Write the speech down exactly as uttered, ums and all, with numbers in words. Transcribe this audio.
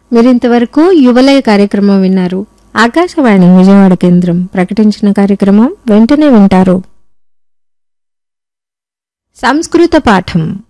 మీరింతవరకు యువలయ కార్యక్రమం విన్నారు. ఆకాశవాణి విజయవాడ కేంద్రం ప్రకటించిన కార్యక్రమం వెంటనే వింటారు. సంస్కృత పాఠం.